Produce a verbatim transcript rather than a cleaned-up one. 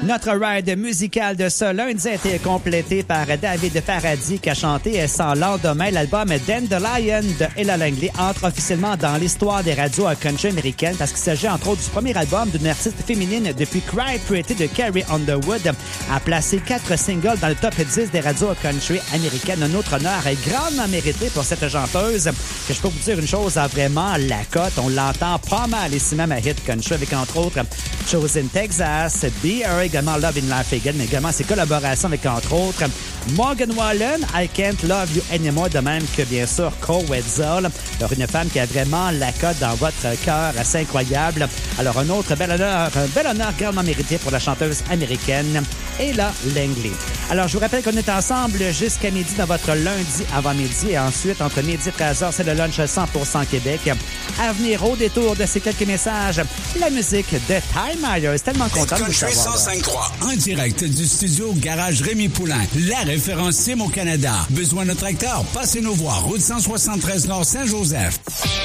Notre ride musical de ce lundi a été complété par David Paradis qui a chanté Sans lendemain. L'album Dandelion de Ella Langley entre officiellement dans l'histoire des radios country américaines parce qu'il s'agit entre autres du premier album d'une artiste féminine depuis Cry Pretty de Carrie Underwood. A placé quatre singles dans le top dix des radios country américaines. Un autre honneur est grandement mérité pour cette chanteuse que je peux vous dire une chose, a vraiment la cote. On l'entend pas mal ici même à Hit Country avec entre autres Chosen Texas, Be Her, également Love in Life Again, mais également ses collaborations avec entre autres Morgan Wallen, I Can't Love You Anymore, de même que bien sûr Cole Wetzel. Alors une femme qui a vraiment la cote dans votre cœur, assez incroyable. Alors un autre bel honneur, un bel honneur grandement mérité pour la chanteuse américaine Ella Langley. Alors je vous rappelle qu'on est ensemble jusqu'à midi dans votre lundi avant midi et ensuite entre midi et treize heures, c'est le lunch cent pour cent Québec. À venir au détour de ces quelques messages, la musique de Ty Myers. Tellement content de vous savoir. cent cinq trois en direct du studio Garage Rémi Poulain, la référence Sim au Canada. Besoin de tracteur? Passez nous voir, route cent soixante-treize Nord Saint-Joseph.